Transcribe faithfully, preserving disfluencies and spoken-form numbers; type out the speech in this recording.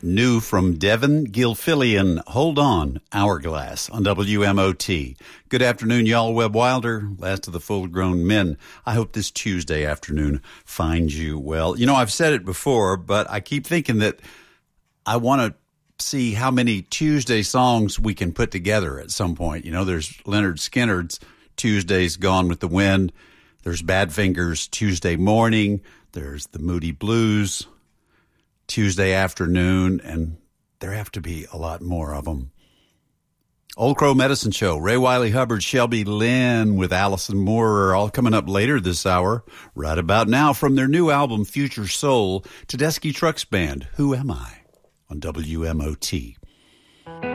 New from Devin Gilfillian, Hold On, Hourglass on W M O T. Good afternoon, y'all. Webb Wilder, last of the full-grown men. I hope this Tuesday afternoon finds you well. You know, I've said it before, but I keep thinking that I want to see how many Tuesday songs we can put together at some point. You know, there's Leonard Skinner's Tuesday's Gone with the Wind. There's Badfinger's Tuesday Morning. There's the Moody Blues Tuesday Afternoon, and there have to be a lot more of them. Old Crow Medicine Show, Ray Wiley Hubbard, Shelby Lynn with Allison Moore are all coming up later this hour. Right about now, from their new album, Future Soul, Tedeschi Trucks Band, Who Am I? On W M O T.